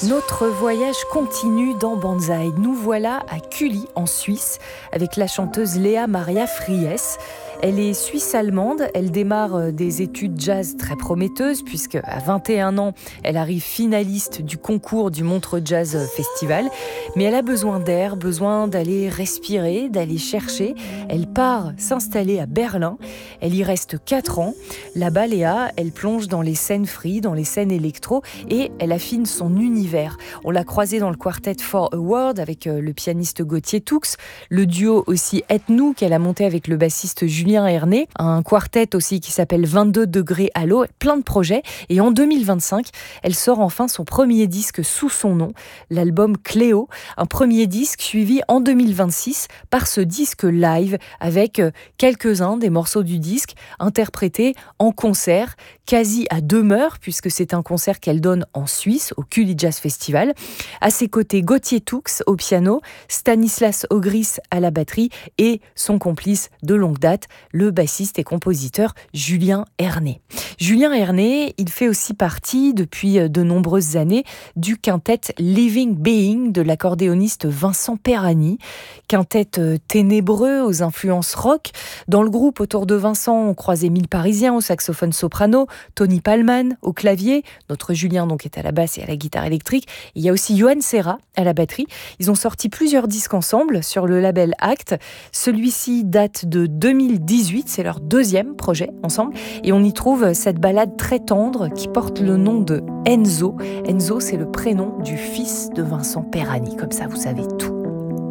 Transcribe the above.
Notre voyage continue dans Banzai. Nous voilà à Cully, en Suisse, avec la chanteuse Léa Maria Fries. Elle est suisse-allemande, elle démarre des études jazz très prometteuses puisque à 21 ans, elle arrive finaliste du concours du Montreux Jazz Festival. Mais elle a besoin d'air, besoin d'aller respirer, d'aller chercher. Elle part s'installer à Berlin. Elle y reste 4 ans. Là-bas, Léa, elle plonge dans les scènes free, dans les scènes électro et elle affine son univers. On l'a croisée dans le Quartet for a World avec le pianiste Gauthier Toux, le duo aussi Ethnou qu'elle a monté avec le bassiste Julien Erné, un quartet aussi qui s'appelle 22 degrés à l'eau, plein de projets. Et en 2025, elle sort enfin son premier disque sous son nom, l'album Cléo, un premier disque suivi en 2026 par ce disque live avec quelques-uns des morceaux du disque interprétés en concert, quasi à demeure puisque c'est un concert qu'elle donne en Suisse au Cully Jazz Festival. À ses côtés, Gauthier Toux au piano, Stanislas Ogris à la batterie et son complice de longue date, le bassiste et compositeur Julien Erné. Julien Erné, il fait aussi partie depuis de nombreuses années du quintet Living Being de l'accordéoniste Vincent Perani. Quintet ténébreux aux influences rock. Dans le groupe autour de Vincent, on croise Émile Parisien au saxophone soprano, Tony Palman au clavier, notre Julien donc est à la basse et à la guitare électrique. Il y a aussi Johan Serra à la batterie. Ils ont sorti plusieurs disques ensemble sur le label Act. Celui-ci date de 2018, c'est leur deuxième projet ensemble. Et on y trouve cette ballade très tendre qui porte le nom de Enzo. Enzo, c'est le prénom du fils de Vincent Perani. Comme ça, vous savez tout.